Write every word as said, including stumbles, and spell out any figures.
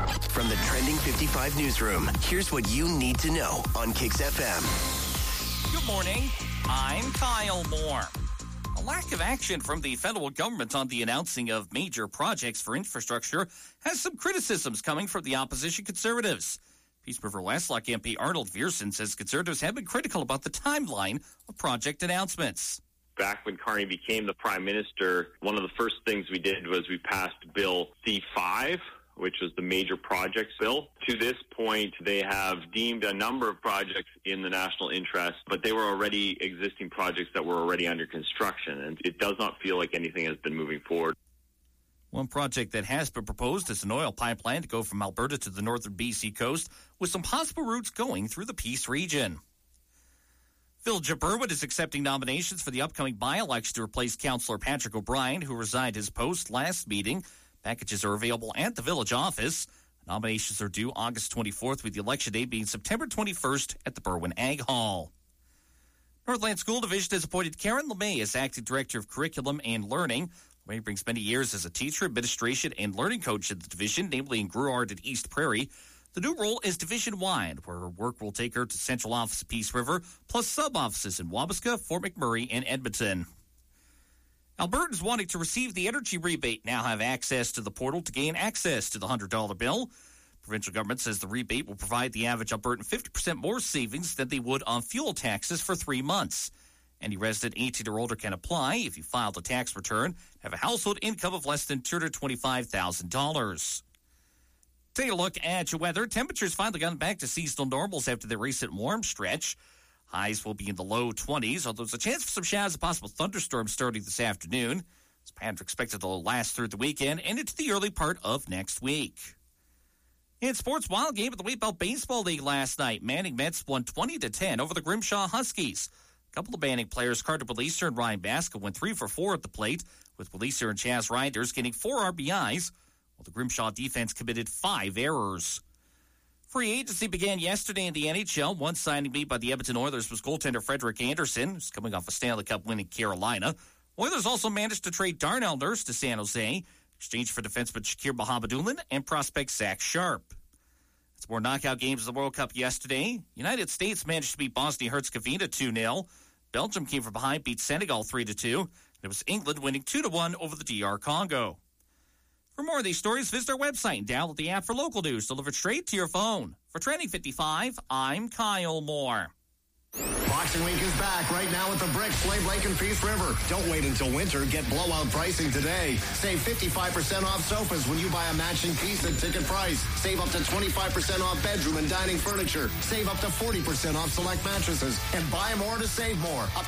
From the Trending fifty-five newsroom, here's what you need to know on Kicks F M. Good morning. I'm Kyle Moore. A lack of action from the federal government on the announcing of major projects for infrastructure has some criticisms coming from the opposition Conservatives. Peace River Westlock M P Arnold Viersen says Conservatives have been critical about the timeline of project announcements. Back when Carney became the Prime Minister, one of the first things we did was we passed Bill C five, which was the major projects bill. To this point, they have deemed a number of projects in the national interest, but they were already existing projects that were already under construction, and it does not feel like anything has been moving forward. One project that has been proposed is an oil pipeline to go from Alberta to the northern B C coast, with some possible routes going through the Peace region. Village of Burwood is accepting nominations for the upcoming by-election to replace Councillor Patrick O'Brien, who resigned his post last meeting. Packages are available at the village office. Nominations are due August twenty-fourth, with the election day being September twenty-first at the Berwyn Ag Hall. Northland School Division has appointed Karen LeMay as Acting Director of Curriculum and Learning. LeMay brings many years as a teacher, administration, and learning coach in the division, namely in Gruard and East Prairie. The new role is division-wide, where her work will take her to central office of Peace River, plus sub-offices in Wabasca, Fort McMurray, and Edmonton. Albertans wanting to receive the energy rebate now have access to the portal to gain access to the one hundred dollar bill. Provincial government says the rebate will provide the average Albertan fifty percent more savings than they would on fuel taxes for three months. Any resident eighteen or older can apply if you filed a tax return, have a household income of less than two hundred twenty-five thousand dollars. Take a look at your weather. Temperatures finally gotten back to seasonal normals after the recent warm stretch. Highs will be in the low twenties, although there's a chance for some showers and possible thunderstorms starting this afternoon. This pattern expected to last through the weekend and into the early part of next week. In sports, wild game at the Wheat Belt Baseball League last night. Manning Mets won twenty to ten over the Grimshaw Huskies. A couple of Manning players, Carter Weleser and Ryan Baska, went three for four at the plate, with Weleser and Chaz Reinders getting four R B Is, while the Grimshaw defense committed five errors. Free agency began yesterday in the N H L. One signing made by the Edmonton Oilers was goaltender Frederik Andersen, who's coming off a Stanley Cup win in Carolina. Oilers also managed to trade Darnell Nurse to San Jose, in exchange for defenseman Shakir Mohammedoulin and prospect Zach Sharp. It's more knockout games of the World Cup yesterday. United States managed to beat Bosnia-Herzegovina two nil. Belgium came from behind, beat Senegal three to two. It was England winning two to one over the D R Congo. For more of these stories, visit our website and download the app for local news delivered straight to your phone. For Trending fifty-five, I'm Kyle Moore. Boxing Week is back right now at the Brick, Slave Lake, and Peace River. Don't wait until winter. Get blowout pricing today. Save fifty-five percent off sofas when you buy a matching piece at ticket price. Save up to twenty-five percent off bedroom and dining furniture. Save up to forty percent off select mattresses. And buy more to save more. Up